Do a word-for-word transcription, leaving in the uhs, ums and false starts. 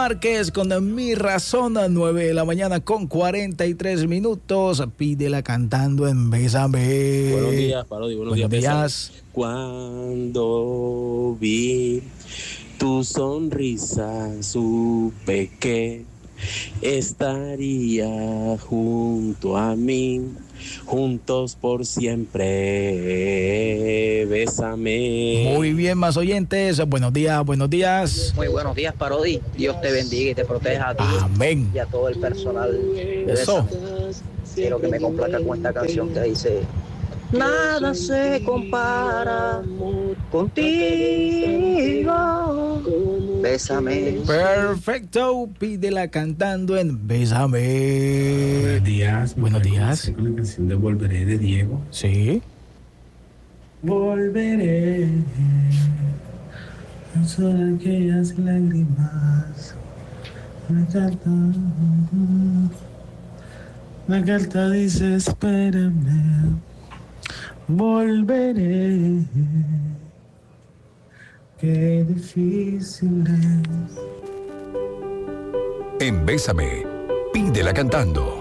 Márquez con Mi Razón, nueve de la mañana con cuarenta y tres minutos. Pídela cantando en Bésame. Buenos días, Parodi, buenos, buenos días. días. Cuando vi tu sonrisa, supe que estaría junto a mí, juntos por siempre. Bésame. Muy bien, más oyentes. Buenos días, buenos días. Muy buenos días, Parodi. Dios te bendiga y te proteja a ti. Amén. Y a todo el personal de Eso. Bésame. Quiero que me complaca con esta canción que dice: nada se compara contigo. Bésame. Perfecto. Pídela cantando en Bésame. Buenos días. Buenos días. Con la canción de Volveré de Diego. Sí. Volveré. No son aquellas lágrimas. Una carta. La carta dice: espérame. Volveré. Qué difícil es. En Bésame, pídela cantando.